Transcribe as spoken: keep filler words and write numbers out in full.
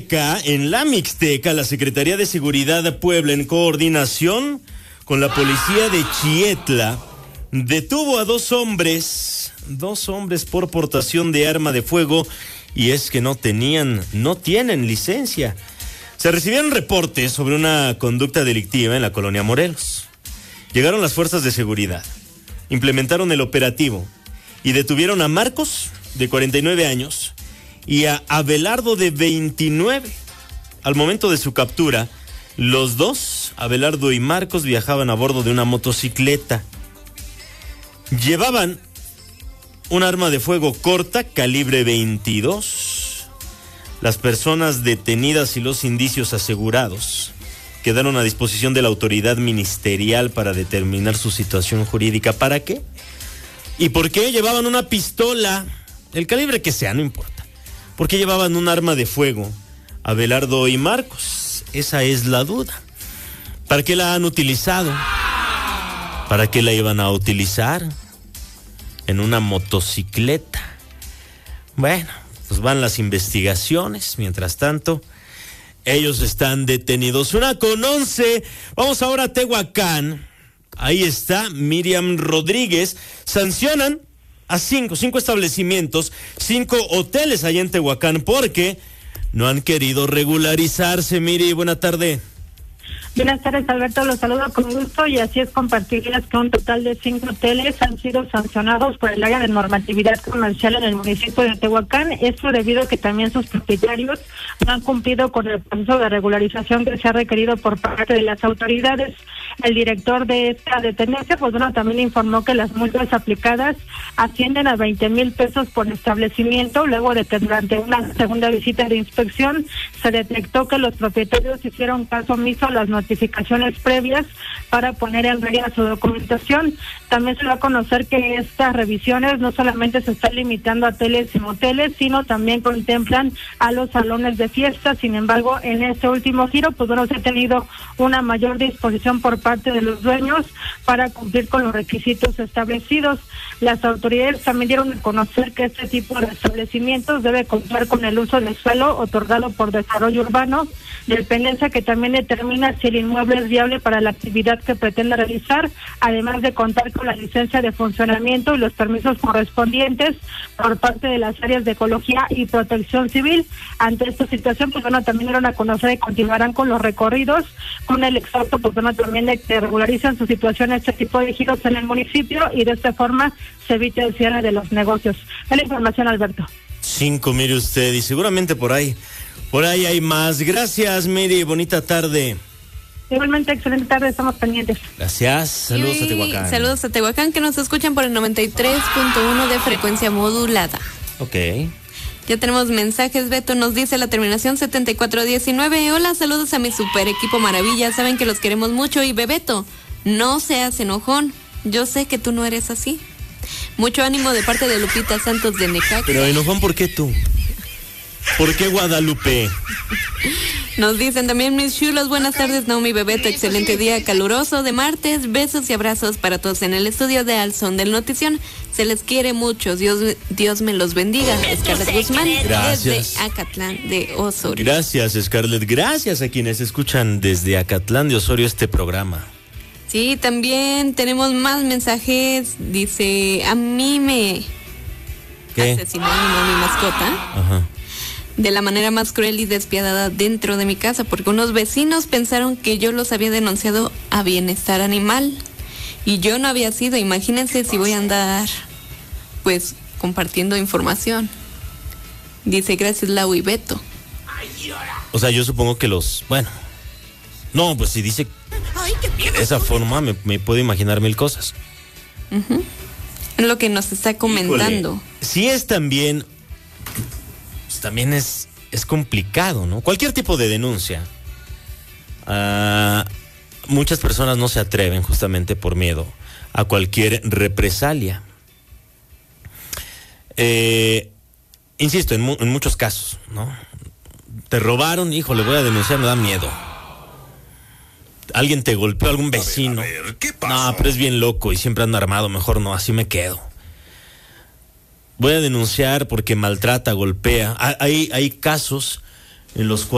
Mixteca, en la Mixteca, la Secretaría de Seguridad de Puebla, en coordinación con la policía de Chietla, detuvo a dos hombres, dos hombres por portación de arma de fuego, y es que no tenían, no tienen licencia. Se recibieron reportes sobre una conducta delictiva en la colonia Morelos. Llegaron las fuerzas de seguridad, implementaron el operativo y detuvieron a Marcos, de cuarenta y nueve años, y a Abelardo, de veintinueve. Al momento de su captura, los dos, Abelardo y Marcos, viajaban a bordo de una motocicleta. Llevaban un arma de fuego corta, calibre veintidós. Las personas detenidas y los indicios asegurados quedaron a disposición de la autoridad ministerial para determinar su situación jurídica. ¿Para qué? ¿Y por qué llevaban una pistola? El calibre que sea, no importa. ¿Por qué llevaban un arma de fuego, Abelardo y Marcos? Esa es la duda. ¿Para qué la han utilizado? ¿Para qué la iban a utilizar? En una motocicleta. Bueno, pues van las investigaciones. Mientras tanto, ellos están detenidos. Una con once. Vamos ahora a Tehuacán. Ahí está Miriam Rodríguez. Sancionan a cinco, cinco establecimientos, cinco hoteles allá en Tehuacán porque no han querido regularizarse. Miri, buena tarde. Buenas tardes, Alberto, los saludo con gusto y así es compartirles que un total de cinco hoteles han sido sancionados por el área de normatividad comercial en el municipio de Tehuacán. Esto debido a que también sus propietarios no han cumplido con el proceso de regularización que se ha requerido por parte de las autoridades. El director de esta dependencia, pues bueno, también informó que las multas aplicadas ascienden a veinte mil pesos por establecimiento, luego de que durante una segunda visita de inspección se detectó que los propietarios hicieron caso omiso a las notificaciones previas para poner en regla su documentación. También se va a conocer que estas revisiones no solamente se están limitando a hoteles y moteles, sino también contemplan a los salones de fiesta. Sin embargo, en este último giro, pues bueno, se ha tenido una mayor disposición por parte de los dueños para cumplir con los requisitos establecidos. Las autoridades también dieron a conocer que este tipo de establecimientos debe contar con el uso del suelo otorgado por Desarrollo Urbano, dependencia que también determina si el inmueble es viable para la actividad que pretende realizar, además de contar con la licencia de funcionamiento y los permisos correspondientes por parte de las áreas de ecología y protección civil. Ante esta situación, pues bueno, también dieron a conocer y continuarán con los recorridos con el exhorto, pues bueno, también de que regularizan su situación este tipo de giros en el municipio y de esta forma se evite el cierre de los negocios. Es la información, Alberto. Cinco, mire usted, y seguramente por ahí, por ahí hay más. Gracias, Miri, bonita tarde. Igualmente, excelente tarde, estamos pendientes. Gracias, saludos y, a Tehuacán. Saludos a Tehuacán, que nos escuchan por el noventa y tres punto uno de frecuencia modulada. Ok. Ya tenemos mensajes. Beto nos dice la terminación setenta y cuatro diecinueve. Hola, saludos a mi super equipo maravilla. Saben que los queremos mucho. Y Bebeto, no seas enojón. Yo sé que tú no eres así. Mucho ánimo de parte de Lupita Santos de Necaxa. Pero enojón, ¿por qué tú? ¿Por qué Guadalupe? Nos dicen también mis chulos, buenas tardes, Naomi, Bebeto, excelente día caluroso de martes, besos y abrazos para todos en el estudio de Al Son del Notición. Se les quiere mucho, Dios Dios me los bendiga. Scarlett Guzmán, gracias. Desde Acatlán de Osorio. Gracias, Scarlett, gracias a quienes escuchan desde Acatlán de Osorio este programa. Sí, también tenemos más mensajes. Dice, a mí me ¿Qué? asesinaron a mi mascota. Ajá. De la manera más cruel y despiadada dentro de mi casa, porque unos vecinos pensaron que yo los había denunciado a bienestar animal y yo no había sido. Imagínense si voy a andar pues compartiendo información. Dice, gracias Lau y Beto. O sea, yo supongo que los, bueno, no, pues si dice que de esa forma me, me puedo imaginar mil cosas. Uh-huh. Es lo que nos está comentando. Híjole, sí es también también es, es complicado, ¿no? Cualquier tipo de denuncia. Uh, muchas personas no se atreven justamente por miedo a cualquier represalia. Eh, insisto, en, mu- en muchos casos, ¿no? Te robaron, hijo, le voy a denunciar, me da miedo. Alguien te golpeó, algún vecino. A ver, a ver, ¿qué pasó? No, pero es bien loco y siempre anda armado, mejor no, así me quedo. Voy a denunciar porque maltrata, golpea. Hay, hay casos en los cuales